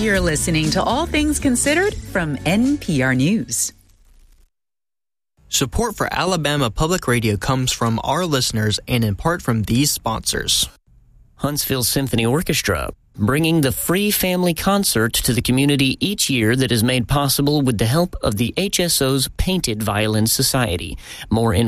You're listening to All Things Considered from NPR News. Support for Alabama Public Radio comes from our listeners and in part from these sponsors. Huntsville Symphony Orchestra, bringing the free family concert to the community each year that is made possible with the help of the HSO's Painted Violin Society. More